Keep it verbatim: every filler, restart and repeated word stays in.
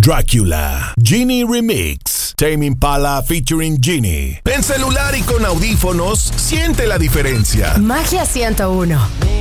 Dracula, Genie Remix, Tame Impala featuring Genie. En celular y con audífonos, siente la diferencia. Magia ciento uno.